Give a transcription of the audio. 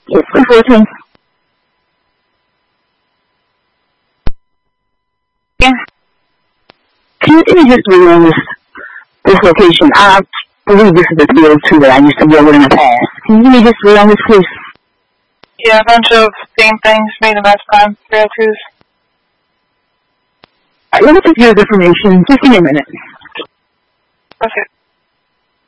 Yes, 314. Yeah. Can you just read on this location? I believe this is the 302 that I used to deal with in the past. Can you just read on this, please? Yeah, a bunch of same things made the last time. 302s. Let me take your information. Just give me a minute. Okay.